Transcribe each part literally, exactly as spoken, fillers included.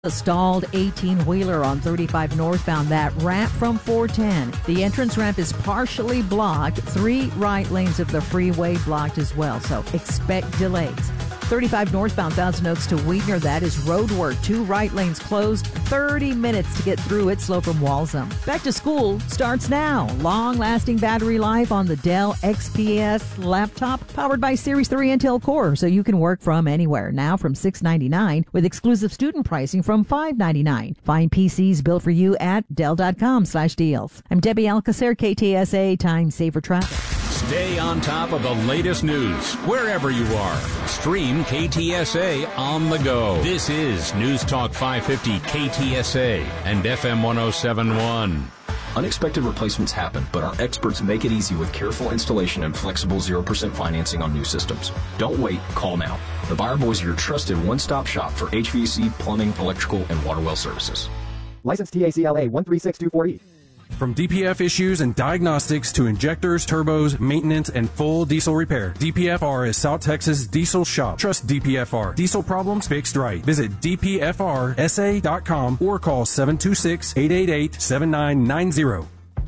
A stalled eighteen-wheeler on thirty-five northbound, that ramp from four ten. The entrance ramp is partially blocked. Three right lanes of the freeway blocked as well, so expect delays. thirty-five northbound, Thousand Oaks to Wheatner, that is road work. Two right lanes closed, thirty minutes to get through it, slow from Walsham. Back to school starts now. Long-lasting battery life on the Dell X P S laptop, powered by Series three Intel Core, so you can work from anywhere. Now from six ninety-nine with exclusive student pricing from five ninety-nine. Find P Cs built for you at Dell.com slash deals. I'm Debbie Alcacer, K T S A, Time Saver Traffic. Stay on top of the latest news wherever you are. Stream K T S A on the go. This is News Talk five fifty K T S A and F M one oh seven point one. Unexpected replacements happen, but our experts make it easy with careful installation and flexible zero percent financing on new systems. Don't wait, call now. The Buyer Boys are your trusted one-stop shop for H V A C, plumbing, electrical, and water well services. License T A C L A one three six two four E. From D P F issues and diagnostics to injectors, turbos, maintenance, and full diesel repair, D P F R is South Texas Diesel Shop. Trust D P F R. Diesel problems fixed right. Visit D P F R S A dot com or call seven two six, eight eight eight, seven nine nine zero.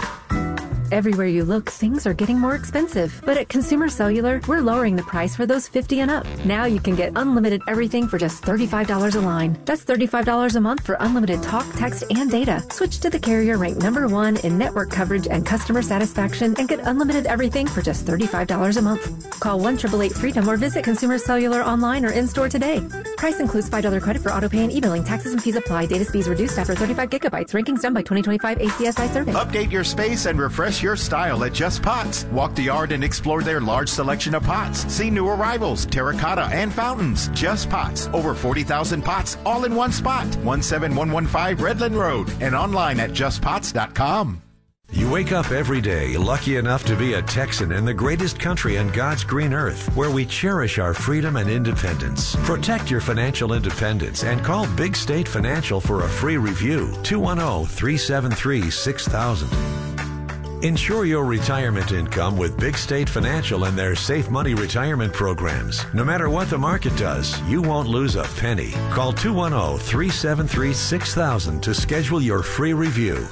Everywhere you look, things are getting more expensive. But at Consumer Cellular, we're lowering the price for those fifty and up. Now you can get unlimited everything for just thirty-five dollars a line. That's thirty-five dollars a month for unlimited talk, text, and data. Switch to the carrier ranked number one in network coverage and customer satisfaction and get unlimited everything for just thirty-five dollars a month. Call one eight eight eight freedom or visit Consumer Cellular online or in-store today. Price includes five dollars credit for auto pay and e-billing. Taxes and fees apply. Data speeds reduced after thirty-five gigabytes. Rankings done by twenty twenty-five A C S I survey. Update your space and refresh your style at Just Pots. Walk the yard and explore their large selection of pots. See new arrivals, terracotta, and fountains. Just Pots. Over forty thousand pots all in one spot. one seven one one five Redland Road and online at just pots dot com. You wake up every day lucky enough to be a Texan in the greatest country on God's green earth, where we cherish our freedom and independence. Protect your financial independence and call Big State Financial for a free review. two one zero, three seven three, six thousand. Ensure your retirement income with Big State Financial and their Safe Money retirement programs. No matter what the market does, you won't lose a penny. Call two one zero, three seven three, six thousand to schedule your free review.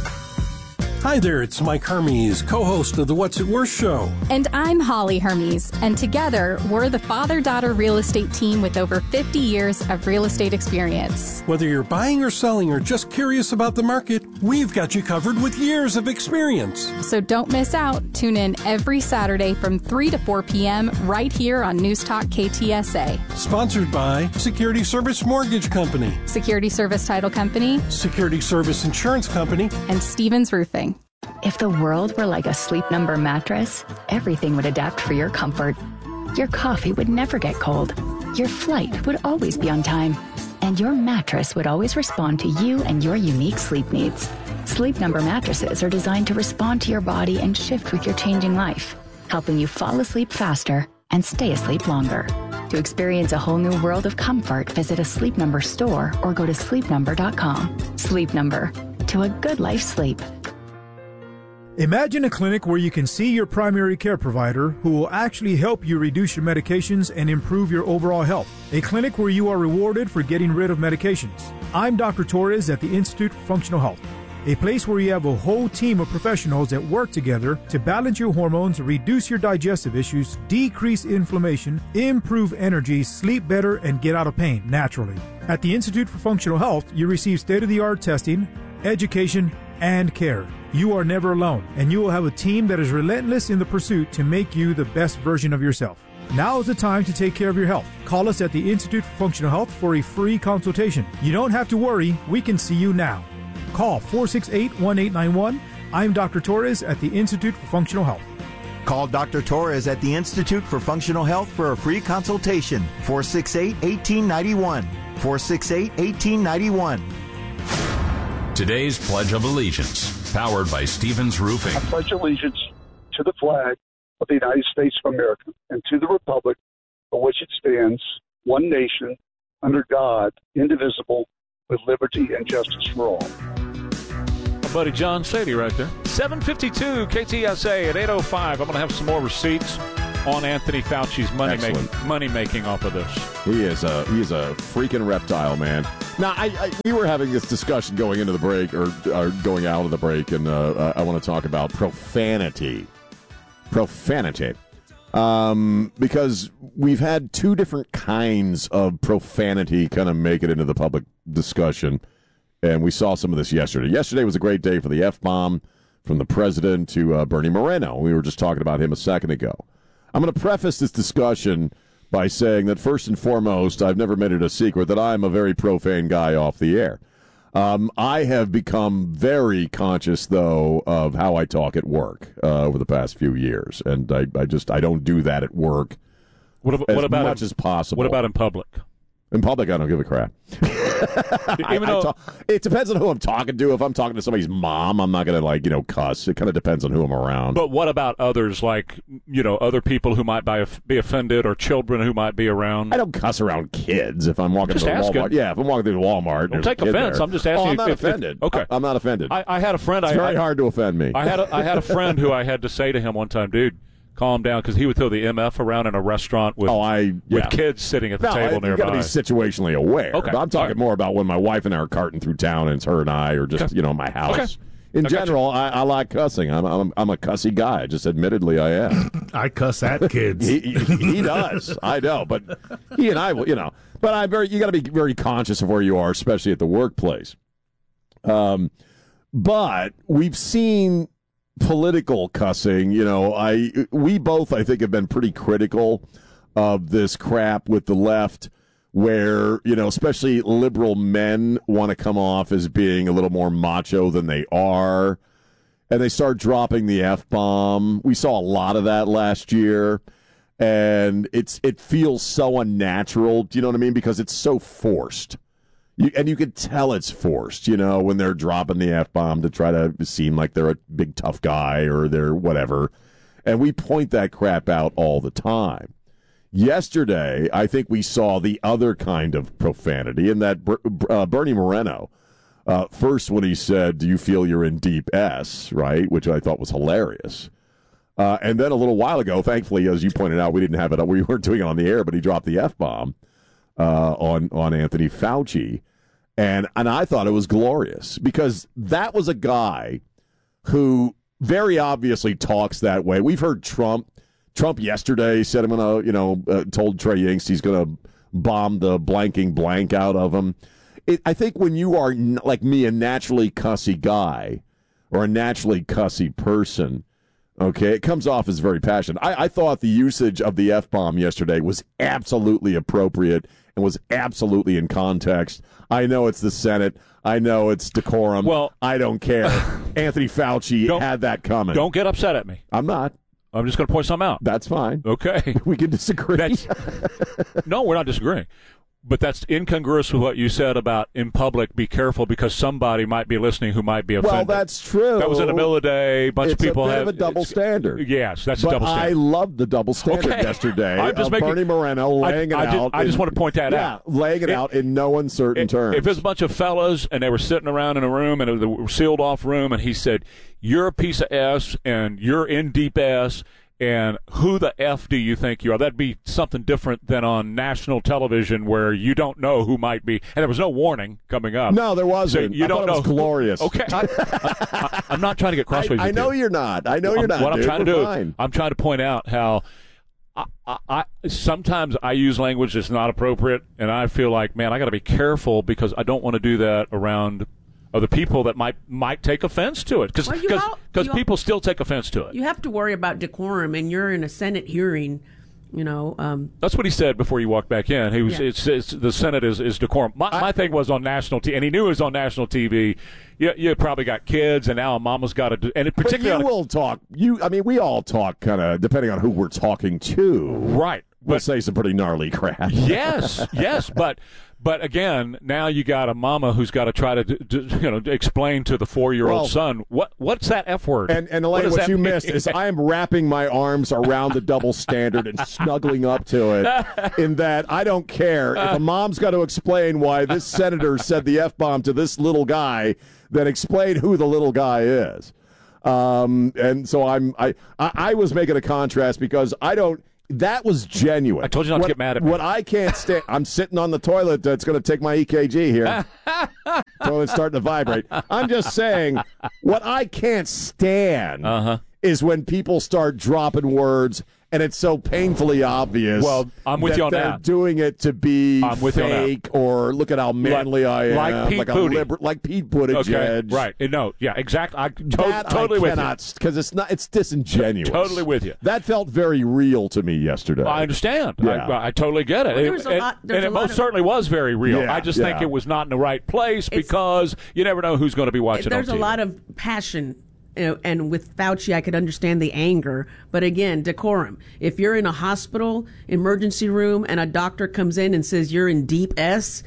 Hi there, it's Mike Hermes, co-host of the What's It Worth show. And I'm Holly Hermes, and together we're the father-daughter real estate team with over fifty years of real estate experience. Whether you're buying or selling or just curious about the market, we've got you covered with years of experience. So don't miss out. Tune in every Saturday from three to four p.m. right here on News Talk K T S A. Sponsored by Security Service Mortgage Company, Security Service Title Company, Security Service Insurance Company, and Stevens Roofing. If the world were like a Sleep Number mattress, everything would adapt for your comfort. Your coffee would never get cold. Your flight would always be on time. And your mattress would always respond to you and your unique sleep needs. Sleep Number mattresses are designed to respond to your body and shift with your changing life, helping you fall asleep faster and stay asleep longer. To experience a whole new world of comfort, visit a Sleep Number store or go to sleep number dot com. Sleep Number. To a good life sleep. Imagine a clinic where you can see your primary care provider who will actually help you reduce your medications and improve your overall health. A clinic where you are rewarded for getting rid of medications. I'm Doctor Torres at the Institute for Functional Health. A place where you have a whole team of professionals that work together to balance your hormones, reduce your digestive issues, decrease inflammation, improve energy, sleep better, and get out of pain naturally. At the Institute for Functional Health, you receive state-of-the-art testing, education, and care. You are never alone, and you will have a team that is relentless in the pursuit to make you the best version of yourself. Now is the time to take care of your health. Call us at the Institute for Functional Health for a free consultation. You don't have to worry. We can see you now. Call four six eight, one eight nine one. I'm Doctor Torres at the Institute for Functional Health. Call Doctor Torres at the Institute for Functional Health for a free consultation. four six eight, one eight nine one. four six eight, one eight nine one. Today's Pledge of Allegiance, powered by Stevens Roofing. I pledge allegiance to the flag of the United States of America and to the republic for which it stands, one nation, under God, indivisible, with liberty and justice for all. My buddy John Sadie right there. seven fifty-two K T S A at eight oh five. I'm going to have some more receipts on Anthony Fauci's money making money making off of this. He is a he is a freaking reptile, man. Now, I, I we were having this discussion going into the break or, or going out of the break, and uh, I want to talk about profanity. Profanity. Um, because we've had two different kinds of profanity kind of make it into the public discussion, and we saw some of this yesterday. Yesterday was a great day for the F-bomb from the president to uh, Bernie Moreno. We were just talking about him a second ago. I'm going to preface this discussion by saying that first and foremost, I've never made it a secret that I'm a very profane guy off the air. Um, I have become very conscious, though, of how I talk at work uh, over the past few years, and I, I just I don't do that at work what about, as what about much in, as possible. What about in public? In public, I don't give a crap. I, Even though, I talk, it depends on who I'm talking to. If I'm talking to somebody's mom, I'm not going to, like, you know, cuss. It kind of depends on who I'm around. But what about others, like, you know, other people who might be, be offended or children who might be around? I don't cuss around kids if I'm walking just through asking. Walmart. Yeah, if I'm walking through Walmart. Don't take offense. There. I'm just asking. Oh, I'm if, not if, offended. If, okay. I'm not offended. I, I had a friend. It's I, very I, hard to offend me. I had a, I had a friend who I had to say to him one time, dude, calm down, because he would throw the M F around in a restaurant with, oh, I, yeah. with kids sitting at the no, table I, nearby. You've got to be situationally aware. Okay. But I'm talking right. more about when my wife and I are carting through town and it's her and I, or just, okay. you know, my house. Okay. In I general, I, I like cussing. I'm, I'm I'm a cussy guy. Just admittedly, I am. I cuss at kids. he, he, he does. I know, but he and I will, you know. But I'm very. You got to be very conscious of where you are, especially at the workplace. Um, but we've seen political cussing. You know, I we both I think have been pretty critical of this crap with the left, where, you know, especially liberal men want to come off as being a little more macho than they are, and they start dropping the F-bomb. We saw a lot of that last year, and it's it feels so unnatural, do you know what I mean? Because it's so forced. You, and you can tell it's forced, you know, when they're dropping the F-bomb to try to seem like they're a big tough guy or they're whatever. And we point that crap out all the time. Yesterday, I think we saw the other kind of profanity in that uh, Bernie Moreno, uh, first when he said, do you feel you're in deep S, right, which I thought was hilarious. Uh, and then a little while ago, thankfully, as you pointed out, we didn't have it, we weren't doing it on the air, but he dropped the F-bomb uh, on, on Anthony Fauci. And, and I thought it was glorious because that was a guy who very obviously talks that way. We've heard Trump. Trump yesterday said I'm going to, you know, uh, told Trey Yingst he's going to bomb the blanking blank out of him. It, I think when you are, n- like me, a naturally cussy guy or a naturally cussy person, okay, it comes off as very passionate. I, I thought the usage of the F-bomb yesterday was absolutely appropriate and was absolutely in context. I know it's the Senate. I know it's decorum. Well, I don't care. Anthony Fauci had that coming. Don't get upset at me. I'm not. I'm just going to point something out. That's fine. Okay. We can disagree. That's, no, we're not disagreeing. But that's incongruous with what you said about in public, be careful because somebody might be listening who might be offended. Well, that's true. That was in the middle of the day. A bunch it's of people a bit have of a double standard. Yes, that's but a double standard. I love the double standard okay. yesterday I'm just of making, Bernie Moreno laying I, it I out. Just, I just want to point that yeah, out. laying it, it out in no uncertain it, terms. If it was a bunch of fellas and they were sitting around in a room and it was a sealed-off room and he said, you're a piece of S and you're in deep S, and who the F do you think you are? That'd be something different than on national television where you don't know who might be. And there was no warning coming up. No, there wasn't. So you I don't know. It was glorious. Okay. I, I, I'm not trying to get crossways I, I with know you. you're not. I know I'm, you're not. What dude. I'm trying We're to do fine. is I'm trying to point out how I, I, I sometimes I use language that's not appropriate, and I feel like, man, I got to be careful because I don't want to do that around other people that might might take offense to it, because well, people still take offense to it. You have to worry about decorum, and you're in a Senate hearing. You know, um, that's what he said before you walked back in. He was, yeah. it's, it's the Senate is, is decorum. My, I, my thing was on national T V, and he knew it was on national T V. You, you probably got kids, and now a mama's got to do. And it particularly, but you will talk. You, I mean, we all talk kind of depending on who we're talking to. Right. We'll say some pretty gnarly crap. Yes, yes, but. But again, now you got a mama who's got to try to, d- d- you know, explain to the four-year-old well, son what what's that F word. And and Elaine, what, what you mean? missed is I am wrapping my arms around the double standard and snuggling up to it. In that I don't care if a mom's got to explain why this senator said the F-bomb to this little guy, then explain who the little guy is. Um, and so I'm I I was making a contrast because I don't. That was genuine. I told you not what, to get mad at me. What I can't stand, I'm sitting on the toilet that's going to take my E K G here. Toilet's starting to vibrate. I'm just saying, what I can't stand uh-huh. is when people start dropping words and it's so painfully obvious. Well, I'm with that you on they're that. doing it to be I'm with you on that. fake, or look at how manly like, I am, like Pete like a Buttigieg. liber- like Pete Buttigieg. Okay, right? No, yeah, exactly. I to- that totally I with cannot, because it's not. It's disingenuous. Totally with you. That felt very real to me yesterday. I understand. Yeah. I, I totally get it. Well, there's and a lot- there's and a it lot most of- certainly was very real. Yeah, I just yeah. think it was not in the right place because you never know who's going to be watching There's on a T V. lot of passion. You know, and with Fauci, I could understand the anger. But again, decorum. If you're in a hospital emergency room and a doctor comes in and says you're in deep S,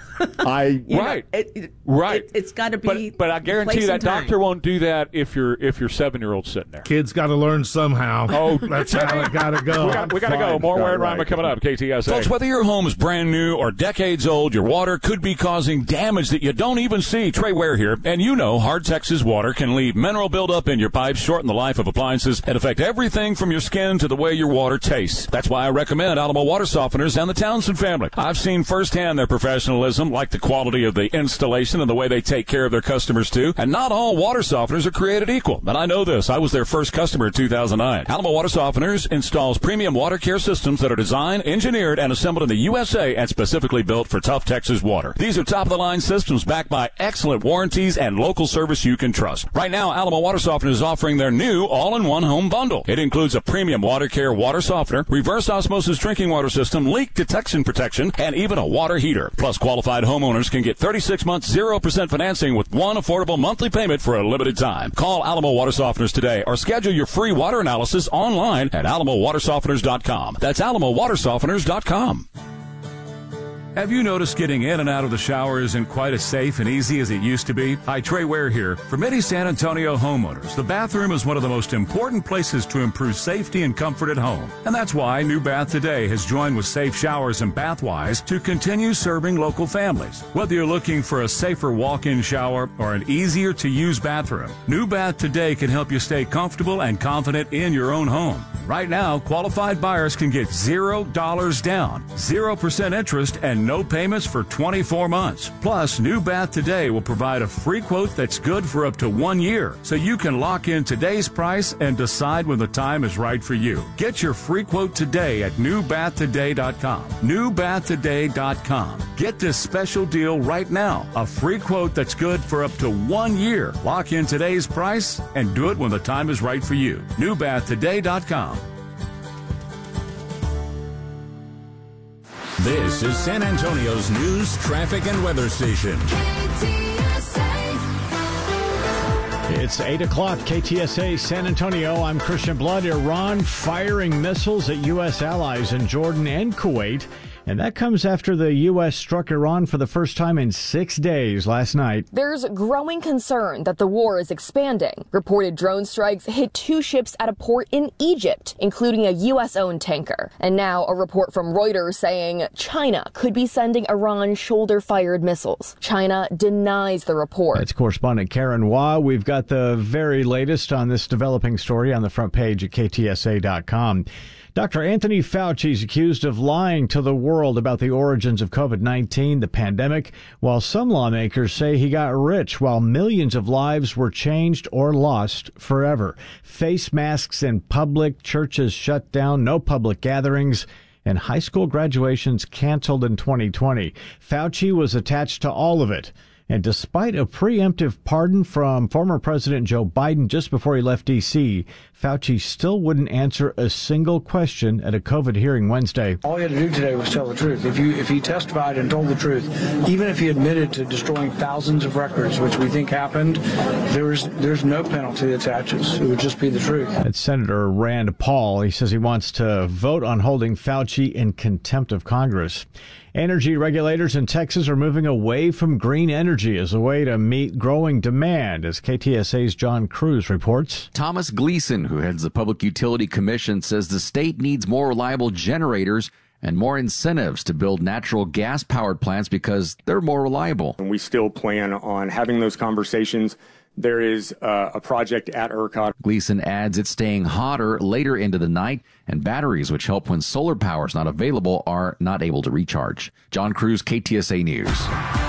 I you know, right, it, it, right. It, it's got to be. But, but I guarantee place that and time. doctor won't do that if your if your seven year old's sitting there. Kids got to learn somehow. Oh, that's how it got to go. We got, we got to go. More Ware and Rima coming up. K T S A. Folks, whether your home is brand new or decades old, your water could be causing damage that you don't even see. Trey Ware here, and you know Hard Texas water can leave mineral buildup in your pipes, shorten the life of appliances, and affect everything from your skin to the way your water tastes. That's why I recommend Alamo Water Softeners and the Townsend family. I've seen firsthand their professionalism, like the quality of the installation and the way they take care of their customers too. And not all water softeners are created equal. But I know this. I was their first customer in two thousand nine. Alamo Water Softeners installs premium water care systems that are designed, engineered, and assembled in the U S A and specifically built for tough Texas water. These are top-of-the-line systems backed by excellent warranties and local service you can trust. Right now, Alamo Water Softeners is offering their new all-in-one home bundle. It includes a premium water care water softener, reverse osmosis drinking water system, leak detection protection, and even a water heater. Plus, qualified homeowners can get thirty-six months, zero percent financing with one affordable monthly payment for a limited time. Call Alamo Water Softeners today or schedule your free water analysis online at alamo water softeners dot com. That's alamo water softeners dot com. Have you noticed getting in and out of the shower isn't quite as safe and easy as it used to be? Hi, Trey Ware here. For many San Antonio homeowners, the bathroom is one of the most important places to improve safety and comfort at home. And that's why New Bath Today has joined with Safe Showers and Bathwise to continue serving local families. Whether you're looking for a safer walk-in shower or an easier-to-use bathroom, New Bath Today can help you stay comfortable and confident in your own home. Right now, qualified buyers can get zero dollars down, zero percent interest, and no payments for twenty-four months. Plus, New Bath Today will provide a free quote that's good for up to one year, so you can lock in today's price and decide when the time is right for you. Get your free quote today at new bath today dot com. new bath today dot com. Get this special deal right now. A free quote that's good for up to one year. Lock in today's price and do it when the time is right for you. new bath today dot com. This is San Antonio's news, traffic, and weather station. It's eight o'clock, K T S A San Antonio. I'm Christian Blood. Iran firing missiles at U S allies in Jordan and Kuwait. And that comes after the U S struck Iran for the first time in six days last night. There's growing concern that the war is expanding. Reported drone strikes hit two ships at a port in Egypt, including a U S-owned tanker. And now a report from Reuters saying China could be sending Iran shoulder-fired missiles. China denies the report. That's correspondent Karen Waugh. We've got the very latest on this developing story on the front page at K T S A dot com. Doctor Anthony Fauci is accused of lying to the world about the origins of COVID nineteen, the pandemic, while some lawmakers say he got rich while millions of lives were changed or lost forever. Face masks in public, churches shut down, no public gatherings, and high school graduations canceled in twenty twenty. Fauci was attached to all of it. And despite a preemptive pardon from former President Joe Biden just before he left D C, Fauci still wouldn't answer a single question at a COVID hearing Wednesday. All he had to do today was tell the truth. If you if he testified and told the truth, even if he admitted to destroying thousands of records, which we think happened, there's there's no penalty that attaches. It would just be the truth. That's Senator Rand Paul. He says he wants to vote on holding Fauci in contempt of Congress. Energy regulators in Texas are moving away from green energy as a way to meet growing demand, as K T S A's John Cruz reports. Thomas Gleason, who heads the Public Utility Commission, says the state needs more reliable generators and more incentives to build natural gas-powered plants because they're more reliable. And we still plan on having those conversations There is uh, a project at ERCOT. Gleason adds it's staying hotter later into the night, and batteries, which help when solar power is not available, are not able to recharge. John Cruz, K T S A News.